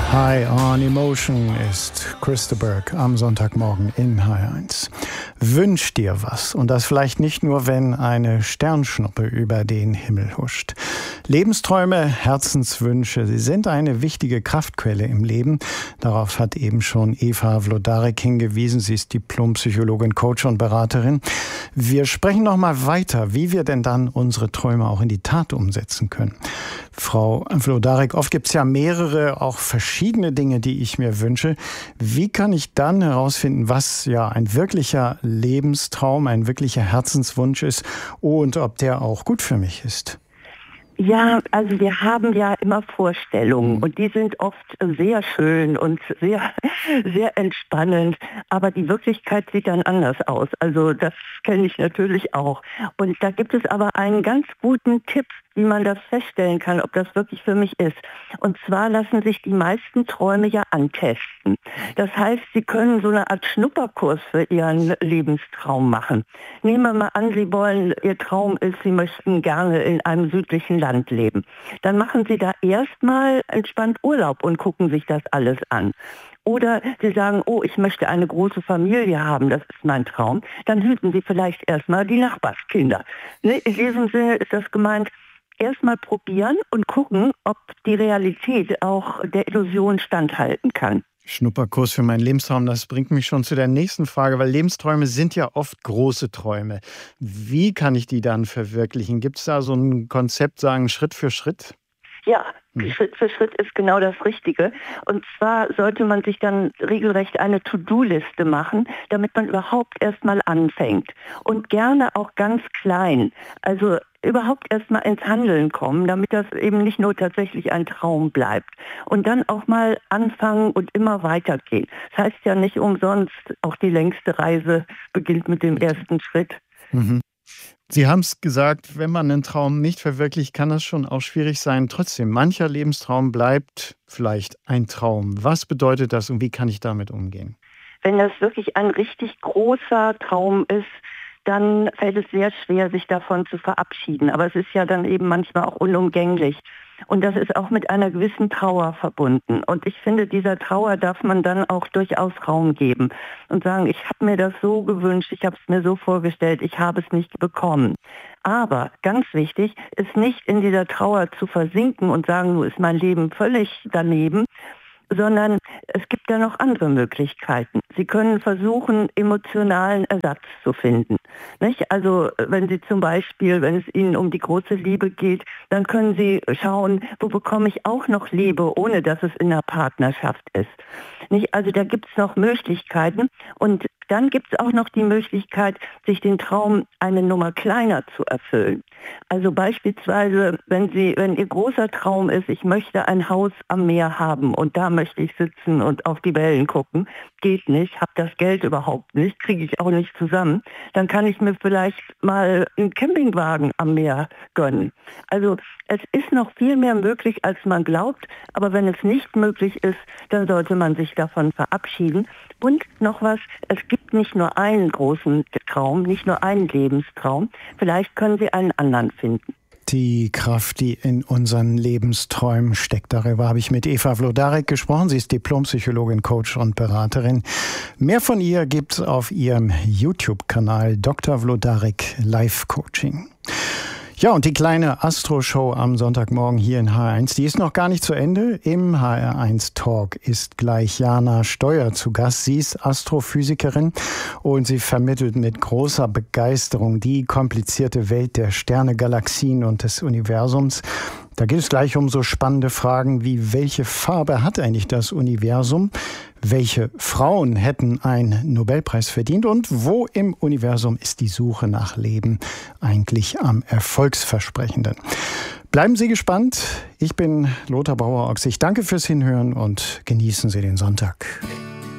High on Emotion ist Chris de Burgh am Sonntagmorgen in HR1. Wünsch dir was und das vielleicht nicht nur, wenn eine Sternschnuppe über den Himmel huscht. Lebensträume, Herzenswünsche, sie sind eine wichtige Kraftquelle im Leben. Darauf hat eben schon Eva Wlodarek hingewiesen. Sie ist Diplompsychologin, Coach und Beraterin. Wir sprechen noch mal weiter, wie wir denn dann unsere Träume auch in die Tat umsetzen können. Frau Wlodarek, oft gibt es ja mehrere, auch verschiedene Dinge, die ich mir wünsche. Wie kann ich dann herausfinden, was ja ein wirklicher Lebenstraum, ein wirklicher Herzenswunsch ist und ob der auch gut für mich ist? Ja, also wir haben ja immer Vorstellungen und die sind oft sehr schön und sehr, sehr entspannend, aber die Wirklichkeit sieht dann anders aus. Also das kenne ich natürlich auch. Und da gibt es aber einen ganz guten Tipp, wie man das feststellen kann, ob das wirklich für mich ist. Und zwar lassen sich die meisten Träume ja antesten. Das heißt, Sie können so eine Art Schnupperkurs für Ihren Lebenstraum machen. Nehmen wir mal an, Ihr Traum ist, Sie möchten gerne in einem südlichen Land leben. Dann machen Sie da erstmal entspannt Urlaub und gucken sich das alles an. Oder Sie sagen, oh, ich möchte eine große Familie haben, das ist mein Traum. Dann hüten Sie vielleicht erstmal die Nachbarskinder. In diesem Sinne ist das gemeint, erstmal probieren und gucken, ob die Realität auch der Illusion standhalten kann. Schnupperkurs für meinen Lebenstraum, das bringt mich schon zu der nächsten Frage, weil Lebensträume sind ja oft große Träume. Wie kann ich die dann verwirklichen? Gibt es da so ein Konzept, sagen Schritt für Schritt? Ja, Schritt für Schritt ist genau das Richtige. Und zwar sollte man sich dann regelrecht eine To-Do-Liste machen, damit man überhaupt erstmal anfängt. Und gerne auch ganz klein. Also überhaupt erstmal ins Handeln kommen, damit das eben nicht nur tatsächlich ein Traum bleibt. Und dann auch mal anfangen und immer weitergehen. Das heißt ja nicht umsonst, auch die längste Reise beginnt mit dem ersten Schritt. Mhm. Sie haben es gesagt, wenn man einen Traum nicht verwirklicht, kann das schon auch schwierig sein. Trotzdem, mancher Lebenstraum bleibt vielleicht ein Traum. Was bedeutet das und wie kann ich damit umgehen? Wenn das wirklich ein richtig großer Traum ist, dann fällt es sehr schwer, sich davon zu verabschieden. Aber es ist ja dann eben manchmal auch unumgänglich. Und das ist auch mit einer gewissen Trauer verbunden. Und ich finde, dieser Trauer darf man dann auch durchaus Raum geben und sagen, ich habe mir das so gewünscht, ich habe es mir so vorgestellt, ich habe es nicht bekommen. Aber ganz wichtig ist nicht in dieser Trauer zu versinken und sagen, nun ist mein Leben völlig daneben, sondern es gibt ja noch andere Möglichkeiten. Sie können versuchen, emotionalen Ersatz zu finden. Nicht? Also wenn Sie zum Beispiel, wenn es Ihnen um die große Liebe geht, dann können Sie schauen, wo bekomme ich auch noch Liebe, ohne dass es in einer Partnerschaft ist. Nicht? Also da gibt es noch Möglichkeiten und dann gibt es auch noch die Möglichkeit, sich den Traum eine Nummer kleiner zu erfüllen. Also beispielsweise, wenn Ihr großer Traum ist, ich möchte ein Haus am Meer haben und da möchte ich sitzen und auf die Wellen gucken, geht nicht, habe das Geld überhaupt nicht, kriege ich auch nicht zusammen, dann kann ich mir vielleicht mal einen Campingwagen am Meer gönnen. Also es ist noch viel mehr möglich, als man glaubt, aber wenn es nicht möglich ist, dann sollte man sich davon verabschieden. Und noch was, es gibt nicht nur einen großen Traum, nicht nur einen Lebenstraum, vielleicht können Sie einen anderen finden. Die Kraft, die in unseren Lebensträumen steckt. Darüber habe ich mit Eva Wlodarek gesprochen. Sie ist Diplompsychologin, Coach und Beraterin. Mehr von ihr gibt es auf ihrem YouTube-Kanal Dr. Wlodarek Life Coaching. Ja, und die kleine Astro-Show am Sonntagmorgen hier in HR1, die ist noch gar nicht zu Ende. Im HR1 Talk ist gleich Jana Steuer zu Gast. Sie ist Astrophysikerin und sie vermittelt mit großer Begeisterung die komplizierte Welt der Sterne, Galaxien und des Universums. Da geht es gleich um so spannende Fragen wie, welche Farbe hat eigentlich das Universum? Welche Frauen hätten einen Nobelpreis verdient? Und wo im Universum ist die Suche nach Leben eigentlich am erfolgsversprechenden? Bleiben Sie gespannt. Ich bin Lothar Bauer-Ochs. Ich danke fürs Hinhören und genießen Sie den Sonntag.